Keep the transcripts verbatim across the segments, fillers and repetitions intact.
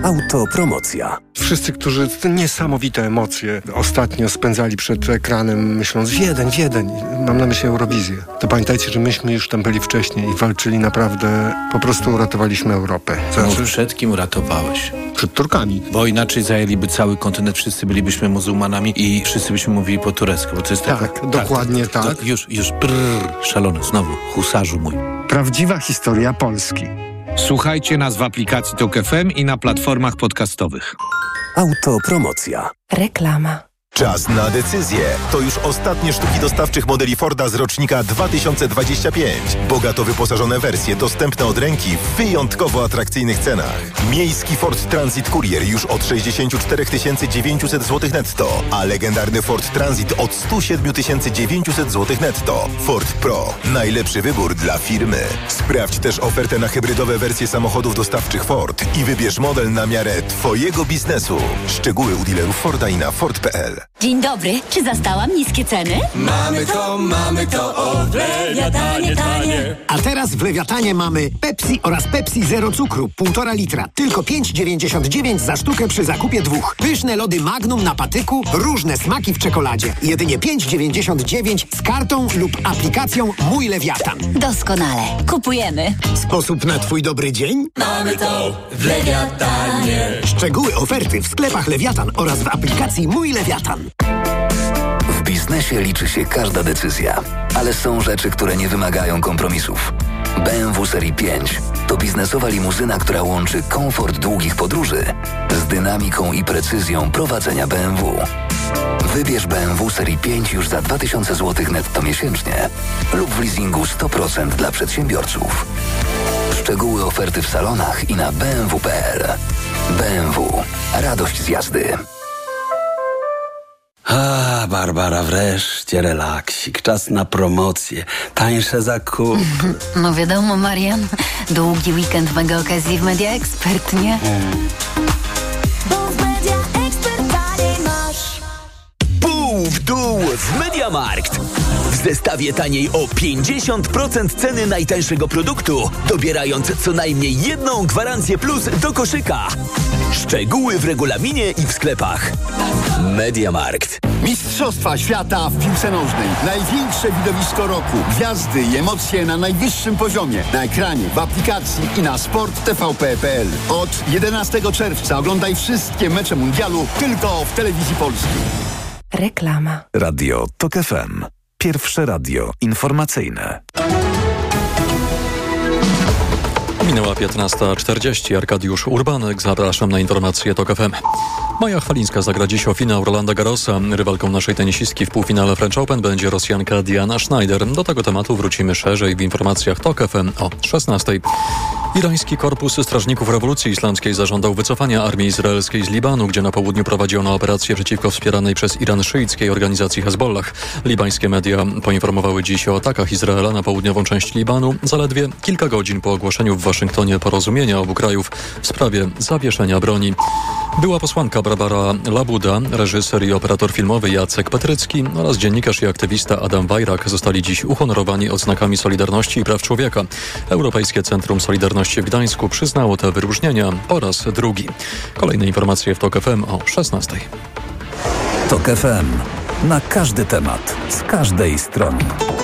Autopromocja. Wszyscy, którzy te niesamowite emocje ostatnio spędzali przed ekranem, myśląc Wiedeń, Wiedeń, mam na myśli Eurowizję, to pamiętajcie, że myśmy już tam byli wcześniej i walczyli naprawdę, po prostu uratowaliśmy Europę. Znaczy, no, przed kim uratowałeś? Przed Turkami. Bo inaczej zajęliby cały kontynent, wszyscy bylibyśmy muzułmanami i wszyscy byśmy mówili po turecku, bo to jest tak, taka... dokładnie tak. tak. To już, już brrr, szalony, znowu, husarzu mój. Prawdziwa historia Polski. Słuchajcie nas w aplikacji Tok F M i na platformach podcastowych. Autopromocja. Reklama. Czas na decyzję. To już ostatnie sztuki dostawczych modeli Forda z rocznika dwa tysiące dwudziestego piątego. Bogato wyposażone wersje dostępne od ręki w wyjątkowo atrakcyjnych cenach. Miejski Ford Transit Courier już od sześćdziesiąt cztery tysiące dziewięćset złotych netto, a legendarny Ford Transit od sto siedem tysięcy dziewięćset złotych netto. Ford Pro. Najlepszy wybór dla firmy. Sprawdź też ofertę na hybrydowe wersje samochodów dostawczych Ford i wybierz model na miarę Twojego biznesu. Szczegóły u dealerów Forda i na ford kropka p l. Dzień dobry, czy zastałam niskie ceny? Mamy to, mamy to od Lewiatanie tanie. A teraz w Lewiatanie mamy Pepsi oraz Pepsi Zero Cukru, półtora litra. Tylko pięć dziewięćdziesiąt dziewięć za sztukę przy zakupie dwóch. Pyszne lody Magnum na patyku, różne smaki w czekoladzie. Jedynie pięć dziewięćdziesiąt dziewięć z kartą lub aplikacją Mój Lewiatan. Doskonale, kupujemy. Sposób na twój dobry dzień? Mamy to w Lewiatanie. Szczegóły oferty w sklepach Lewiatan oraz w aplikacji Mój Lewiatan. W biznesie liczy się każda decyzja, ale są rzeczy, które nie wymagają kompromisów. B M W Serii pięć to biznesowa limuzyna, która łączy komfort długich podróży z dynamiką i precyzją prowadzenia B M W. Wybierz B M W Serii pięć już za dwa tysiące złotych netto miesięcznie lub w leasingu sto procent dla przedsiębiorców. Szczegóły oferty w salonach i na b m w kropka p l. B M W. Radość z jazdy. A, Barbara, wreszcie relaksik. Czas na promocję, tańsze zakupy. No wiadomo, Marian. Długi weekend mega okazji w Media Expert, nie? Mm. Bo w Media Expert taniej masz. Pół w dół w MediaMarkt. W zestawie taniej o pięćdziesiąt procent ceny najtańszego produktu, dobierając co najmniej jedną gwarancję plus do koszyka. Szczegóły w regulaminie i w sklepach. MediaMarkt. Mistrzostwa świata w piłce nożnej. Największe widowisko roku. Gwiazdy i emocje na najwyższym poziomie. Na ekranie, w aplikacji i na sport t v p kropka p l. Od jedenastego czerwca oglądaj wszystkie mecze mundialu tylko w Telewizji Polskiej. Reklama. Radio Tok F M. Pierwsze radio informacyjne. Minęła piętnasta czterdzieści. Arkadiusz Urbanek. Zapraszam na informacje Tok F M. Maja Chwalińska zagra dziś o finał Rolanda Garrosa. Rywalką naszej tenisistki w półfinale French Open będzie Rosjanka Diana Schneider. Do tego tematu wrócimy szerzej w informacjach Tok F M o szesnastej. Irański Korpus Strażników Rewolucji Islamskiej zażądał wycofania armii izraelskiej z Libanu, gdzie na południu prowadzono operację przeciwko wspieranej przez Iran szyickiej organizacji Hezbollah. Libańskie media poinformowały dziś o atakach Izraela na południową część Libanu, zaledwie kilka godzin po ogłoszeniu w Waszyngtonie porozumienia obu krajów w sprawie zawieszenia broni. Była posłanka Barbara Labuda, reżyser i operator filmowy Jacek Petrycki oraz dziennikarz i aktywista Adam Wajrak zostali dziś uhonorowani odznakami Solidarności i Praw Człowieka. Europejskie Centrum Solidarności w Gdańsku przyznało te wyróżnienia po raz drugi. Kolejne informacje w Tok F M o szesnastej. Tok F M. Na każdy temat, z każdej strony.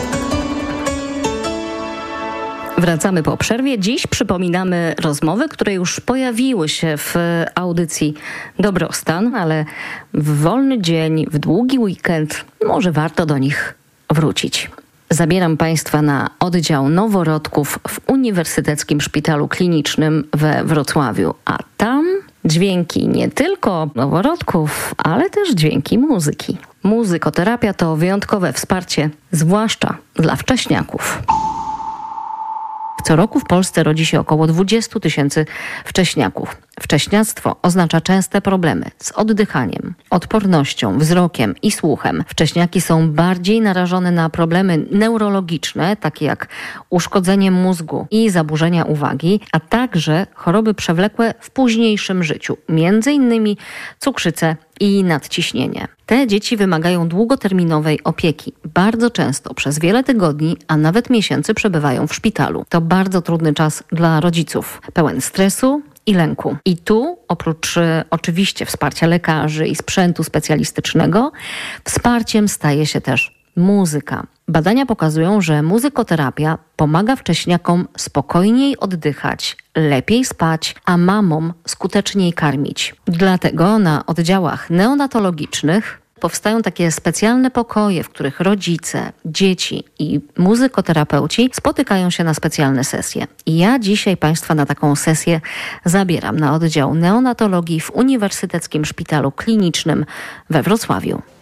Wracamy po przerwie. Dziś przypominamy rozmowy, które już pojawiły się w audycji Dobrostan, ale w wolny dzień, w długi weekend może warto do nich wrócić. Zabieram Państwa na oddział noworodków w Uniwersyteckim Szpitalu Klinicznym we Wrocławiu, a tam dźwięki nie tylko noworodków, ale też dźwięki muzyki. Muzykoterapia to wyjątkowe wsparcie, zwłaszcza dla wcześniaków. Co roku w Polsce rodzi się około dwadzieścia tysięcy wcześniaków. Wcześniactwo oznacza częste problemy z oddychaniem, odpornością, wzrokiem i słuchem. Wcześniaki są bardziej narażone na problemy neurologiczne, takie jak uszkodzenie mózgu i zaburzenia uwagi, a także choroby przewlekłe w późniejszym życiu, między innymi cukrzycę i nadciśnienie. Te dzieci wymagają długoterminowej opieki. Bardzo często przez wiele tygodni, a nawet miesięcy przebywają w szpitalu. To bardzo trudny czas dla rodziców, pełen stresu i lęku. I tu, oprócz y, oczywiście wsparcia lekarzy i sprzętu specjalistycznego, wsparciem staje się też muzyka. Badania pokazują, że muzykoterapia pomaga wcześniakom spokojniej oddychać, lepiej spać, a mamom skuteczniej karmić. Dlatego na oddziałach neonatologicznych powstają takie specjalne pokoje, w których rodzice, dzieci i muzykoterapeuci spotykają się na specjalne sesje. I ja dzisiaj Państwa na taką sesję zabieram na oddział neonatologii w Uniwersyteckim Szpitalu Klinicznym we Wrocławiu.